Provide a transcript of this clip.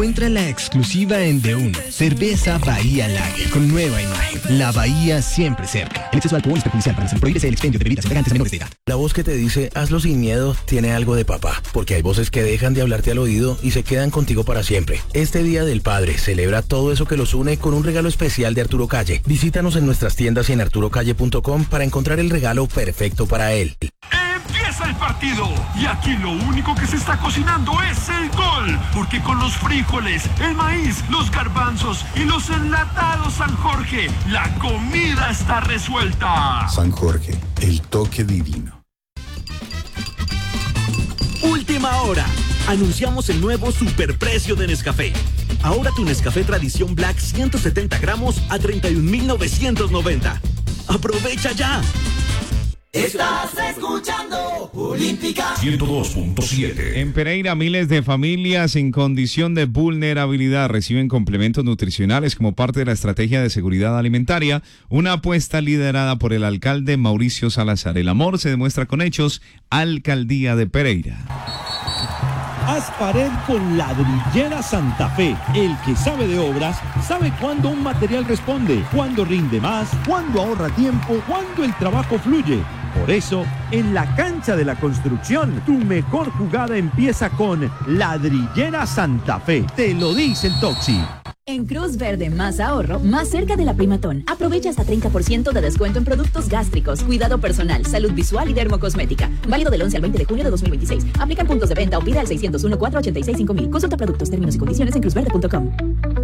Encuentra la exclusiva en D1, Cerveza Bahía Lager, con nueva imagen. La Bahía siempre cerca. El exceso de alcohol es perjudicial para la salud. Prohíbese el expendio de bebidas embriagantes a menores de edad. La voz que te dice, hazlo sin miedo, tiene algo de papá. Porque hay voces que dejan de hablarte al oído y se quedan contigo para siempre. Este Día del Padre, celebra todo eso que los une con un regalo especial de Arturo Calle. Visítanos en nuestras tiendas y en arturocalle.com para encontrar el regalo perfecto para él. Empieza el partido y aquí lo único que se está cocinando es el gol, porque con los frijoles, el maíz, los garbanzos y los enlatados San Jorge, la comida está resuelta. San Jorge, el toque divino. Última hora. Anunciamos el nuevo superprecio de Nescafé. Ahora tu Nescafé Tradición Black 170 gramos a 31.990. ¡Aprovecha ya! Estás escuchando Olímpica 102.7. En Pereira, miles de familias en condición de vulnerabilidad reciben complementos nutricionales como parte de la estrategia de seguridad alimentaria, una apuesta liderada por el alcalde Mauricio Salazar. El amor se demuestra con hechos. Alcaldía de Pereira. Haz pared con Ladrillera Santa Fe. El que sabe de obras sabe cuándo un material responde, cuándo rinde más, cuándo ahorra tiempo, cuándo el trabajo fluye. Por eso, en la cancha de la construcción, tu mejor jugada empieza con Ladrillera Santa Fe. Te lo dice el Toxi. En Cruz Verde, más ahorro, más cerca de la Primatón. Aprovecha hasta 30% de descuento en productos gástricos, cuidado personal, salud visual y dermocosmética. Válido del 11 al 20 de junio de 2026. Aplican puntos de venta o pide al 601-486-5000. Consulta productos, términos y condiciones en cruzverde.com.